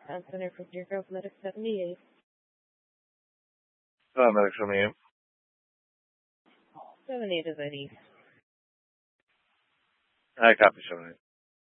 Response Center for Deergrove Medic 78. Medic 78. 78 is at East. I copy 78.